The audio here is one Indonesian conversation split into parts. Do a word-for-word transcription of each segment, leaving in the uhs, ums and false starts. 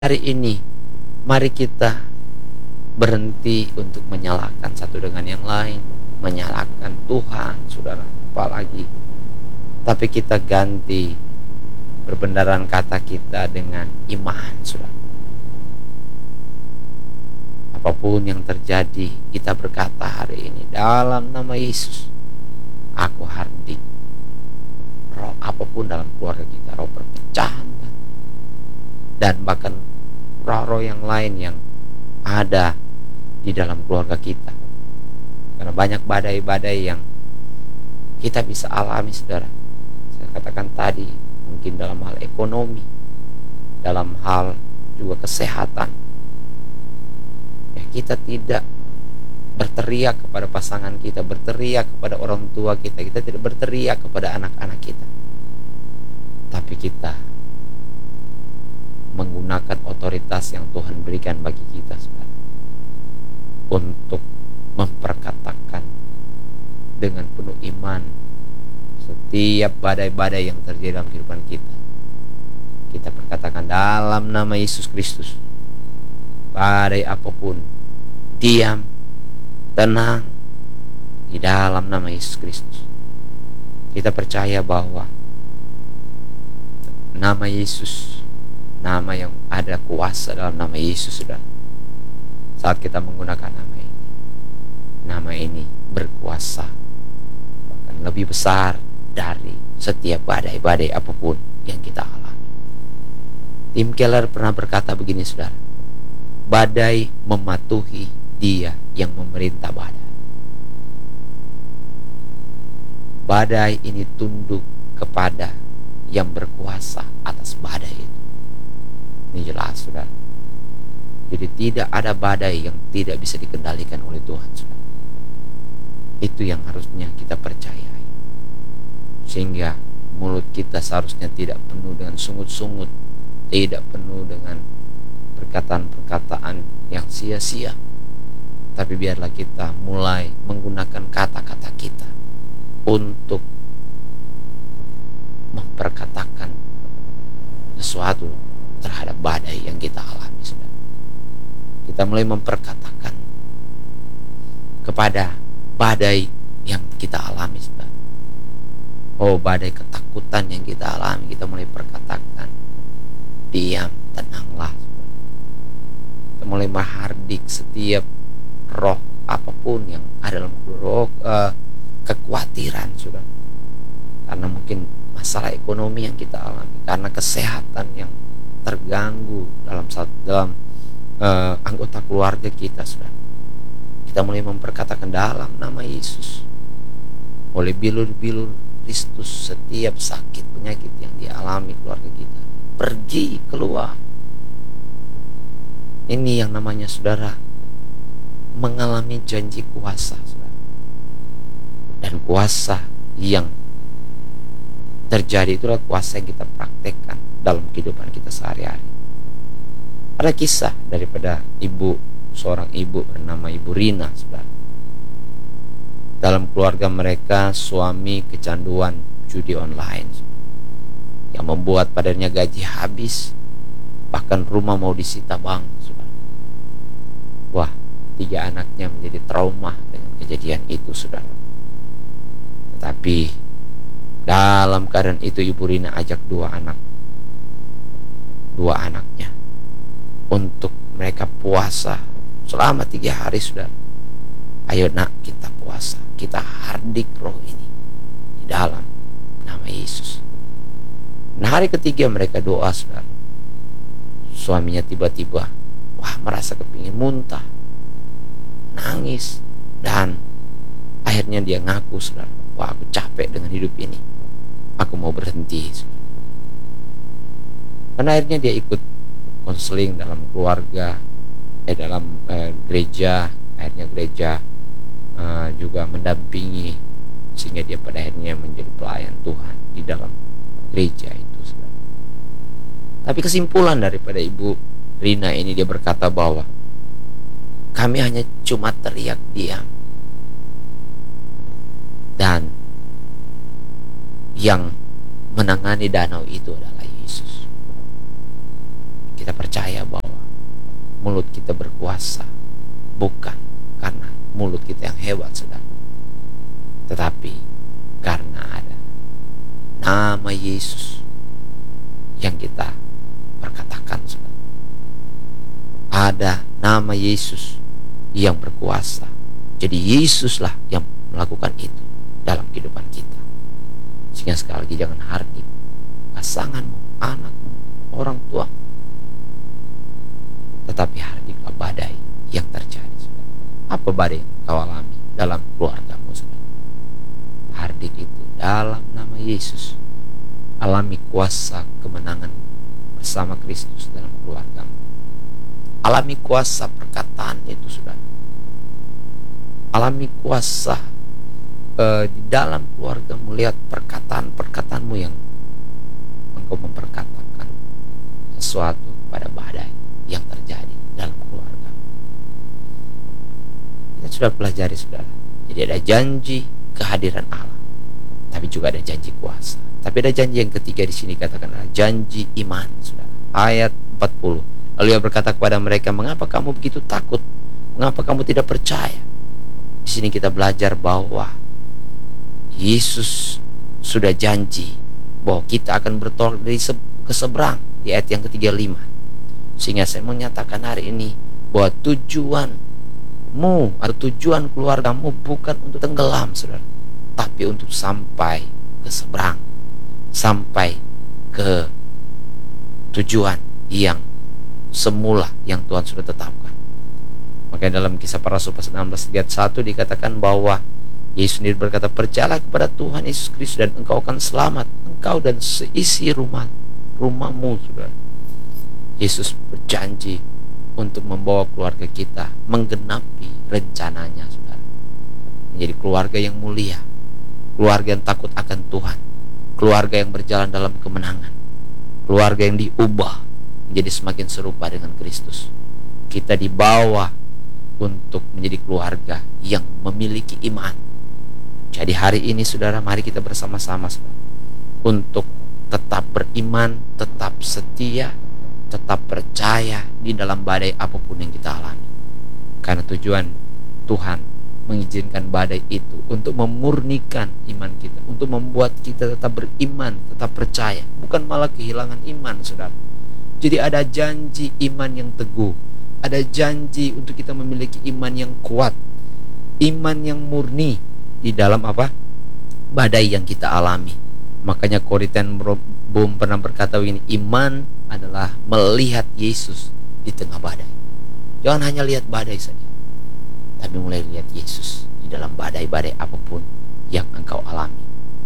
Hari ini, mari kita berhenti untuk menyalahkan satu dengan yang lain, menyalahkan Tuhan, saudara, apalagi. Tapi kita ganti perbendaharaan kata kita dengan iman, saudara. Apapun yang terjadi, kita berkata hari ini dalam nama Yesus, aku hardik roh apapun dalam keluarga kita, roh perpecahan, dan bahkan roh-roh yang lain yang ada di dalam keluarga kita. Karena banyak badai-badai yang kita bisa alami, saudara. Saya katakan tadi, mungkin dalam hal ekonomi, dalam hal juga kesehatan. Ya, kita tidak berteriak kepada pasangan kita, berteriak kepada orang tua kita, kita tidak berteriak kepada anak-anak kita. Tapi kita menggunakan otoritas yang Tuhan berikan bagi kita, saudara, untuk memperkatakan dengan penuh iman setiap badai-badai yang terjadi dalam kehidupan kita. Kita perkatakan dalam nama Yesus Kristus, badai apapun diam, tenang di dalam nama Yesus Kristus. Kita percaya bahwa nama Yesus, nama yang ada kuasa dalam nama Yesus, saudara. Saat kita menggunakan nama ini, nama ini berkuasa, bahkan lebih besar dari setiap badai-badai apapun yang kita alami. Tim Keller pernah berkata begini, saudara, badai mematuhi dia yang memerintah badai. Badai ini tunduk kepada yang berkuasa atas badai itu. Ini jelas, saudara. Jadi tidak ada badai yang tidak bisa dikendalikan oleh Tuhan, saudara. Itu yang harusnya kita percayai. Sehingga mulut kita seharusnya tidak penuh dengan sungut-sungut, tidak penuh dengan perkataan-perkataan yang sia-sia. Tapi biarlah kita mulai menggunakan kata-kata kita untuk memperkatakan sesuatu terhadap badai yang kita alami, saudara. Kita mulai memperkatakan kepada badai yang kita alami, saudara. Oh, badai ketakutan yang kita alami, kita mulai perkatakan diam, tenanglah, saudara. Kita mulai menghardik setiap roh apapun yang ada dalam roh uh, kekhawatiran, saudara. Karena mungkin masalah ekonomi yang kita alami, karena kesehatan yang terganggu dalam dalam uh, anggota keluarga kita, saudara. Kita mulai memperkatakan dalam nama Yesus, oleh bilur-bilur Kristus, setiap sakit penyakit yang dialami keluarga kita pergi keluar. Ini yang namanya, saudara, mengalami janji kuasa, saudara. Dan kuasa yang terjadi itulah kuasa yang kita praktekkan dalam kehidupan kita sehari-hari. Ada kisah daripada ibu, seorang ibu bernama Ibu Rina, saudara. Dalam keluarga mereka, suami kecanduan judi online yang membuat padanya gaji habis, bahkan rumah mau disita bank, saudara. Wah, tiga anaknya menjadi trauma dengan kejadian itu, saudara. Tetapi dalam keadaan itu Ibu Rina ajak dua anak dua anaknya untuk mereka puasa selama tiga hari, saudara. Ayo nak, kita puasa, kita hardik roh ini di dalam nama Yesus. Nah, hari ketiga mereka doa, saudara. Suaminya tiba-tiba wah merasa kepingin muntah, nangis, dan akhirnya dia ngaku, saudara, wah aku capek dengan hidup ini, aku mau berhenti, saudara. Dan akhirnya dia ikut konseling dalam keluarga, eh dalam eh, gereja. Akhirnya gereja eh, juga mendampingi, sehingga dia pada akhirnya menjadi pelayan Tuhan di dalam gereja itu, saudara. Tapi kesimpulan daripada Ibu Rina ini, dia berkata bahwa kami hanya cuma teriak diam, dan yang menangani danau itu adalah Yesus. Kita percaya bahwa mulut kita berkuasa bukan karena mulut kita yang hebat, saudara, tetapi karena ada nama Yesus yang kita perkatakan, saudara. Ada nama Yesus yang berkuasa. Jadi Yesuslah yang melakukan itu dalam kehidupan kita. Sehingga sekali lagi jangan hardik pasanganmu, anakmu, orang tua, tetapi hardiklah badai yang terjadi, saudara. Apa badai yang kau alami dalam keluargamu, saudara? Hardik itu dalam nama Yesus. Alami kuasa kemenangan bersama Kristus dalam keluargamu. Alami kuasa perkataan itu, saudara. Alami kuasa uh, di dalam keluargamu. Lihat perkataan-perkataanmu yang engkau memperkatakan sesuatu pada badai yang terjadi dalam keluarga. Kita sudah pelajari, saudara. Jadi ada janji kehadiran Allah, tapi juga ada janji kuasa. Tapi ada janji yang ketiga di sini, katakan adalah janji iman, saudara. Ayat empat puluh. Lalu ia berkata kepada mereka, mengapa kamu begitu takut? Mengapa kamu tidak percaya? Di sini kita belajar bahwa Yesus sudah janji bahwa kita akan bertolak dari ke seberang di ayat yang ketiga puluh lima. Sehingga saya menyatakan hari ini bahwa tujuanmu atau tujuan keluargamu bukan untuk tenggelam, saudara, tapi untuk sampai ke seberang, sampai ke tujuan yang semula yang Tuhan sudah tetapkan. Makanya dalam Kisah Para Rasul pasal enam belas ayat satu dikatakan bahwa Yesus sendiri berkata, percayalah kepada Tuhan Yesus Kristus dan engkau akan selamat, engkau dan seisi rumah rumahmu, saudara. Yesus berjanji untuk membawa keluarga kita menggenapi rencananya, saudara, menjadi keluarga yang mulia, keluarga yang takut akan Tuhan, keluarga yang berjalan dalam kemenangan, keluarga yang diubah menjadi semakin serupa dengan Kristus. Kita dibawa untuk menjadi keluarga yang memiliki iman. Jadi hari ini, saudara, mari kita bersama-sama, saudara, untuk tetap beriman, tetap setia, tetap percaya di dalam badai apapun yang kita alami. Karena tujuan Tuhan mengizinkan badai itu untuk memurnikan iman kita, untuk membuat kita tetap beriman, tetap percaya, bukan malah kehilangan iman, saudara. Jadi ada janji iman yang teguh, ada janji untuk kita memiliki iman yang kuat, iman yang murni di dalam apa? Badai yang kita alami. Makanya Korintian Boom pernah berkata ini, iman adalah melihat Yesus di tengah badai. Jangan hanya lihat badai saja, tapi mulai lihat Yesus di dalam badai-badai apapun yang engkau alami.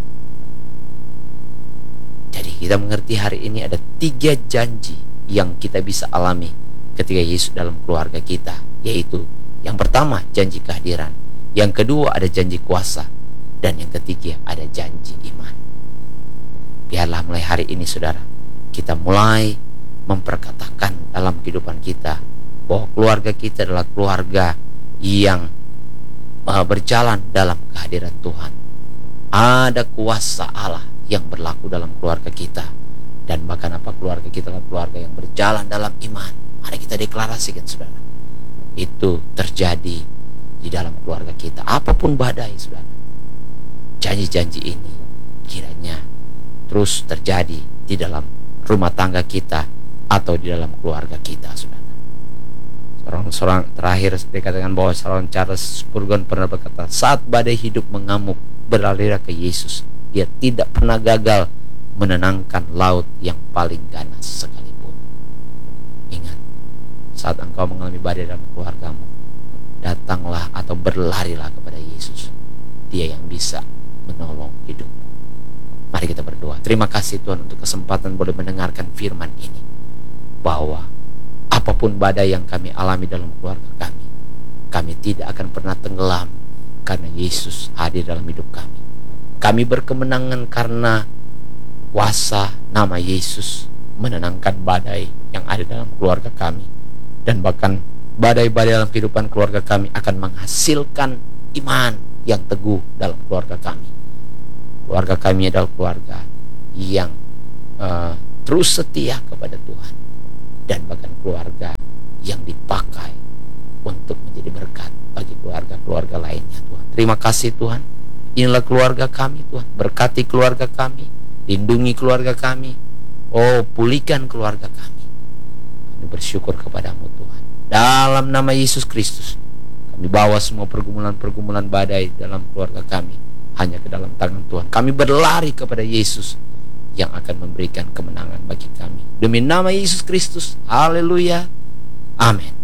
Jadi kita mengerti hari ini ada tiga janji yang kita bisa alami ketika Yesus dalam keluarga kita, yaitu yang pertama janji kehadiran, yang kedua ada janji kuasa, dan yang ketiga ada janji iman. Biarlah mulai hari ini, saudara, kita mulai memperkatakan dalam kehidupan kita bahwa keluarga kita adalah keluarga yang uh, berjalan dalam kehadiran Tuhan. Ada kuasa Allah yang berlaku dalam keluarga kita, dan bahkan apa, keluarga kita adalah keluarga yang berjalan dalam iman. Mari kita deklarasikan, saudara, itu terjadi di dalam keluarga kita. Apapun badai, saudara, janji-janji ini kiranya terus terjadi di dalam rumah tangga kita atau di dalam keluarga kita, saudara. Seorang-seorang terakhir dikatakan bahwa seorang Charles Spurgeon pernah berkata, saat badai hidup mengamuk, beralirlah ke Yesus. Dia tidak pernah gagal menenangkan laut yang paling ganas sekalipun. Ingat, saat engkau mengalami badai dalam keluargamu, datanglah atau berlarilah kepada Yesus. Dia yang bisa menolong hidupmu. Mari kita berdoa. Terima kasih Tuhan untuk kesempatan boleh mendengarkan firman ini, bahwa apapun badai yang kami alami dalam keluarga kami, kami tidak akan pernah tenggelam karena Yesus hadir dalam hidup kami. Kami berkemenangan karena kuasa nama Yesus menenangkan badai yang ada dalam keluarga kami. Dan bahkan badai-badai dalam kehidupan keluarga kami akan menghasilkan iman yang teguh dalam keluarga kami. Keluarga kami adalah keluarga yang uh, terus setia kepada Tuhan. dan bahkan keluarga yang dipakai untuk menjadi berkat bagi keluarga-keluarga lainnya Tuhan. Terima kasih Tuhan. Inilah keluarga kami Tuhan. Berkati keluarga kami, lindungi keluarga kami. Oh, pulihkan keluarga kami. Kami bersyukur kepadamu Tuhan. Dalam nama Yesus Kristus, kami bawa semua pergumulan-pergumulan badai dalam keluarga kami hanya ke dalam tangan Tuhan. Kami berlari kepada Yesus yang akan memberikan kemenangan bagi kami. Demi nama Yesus Kristus, haleluya, amin.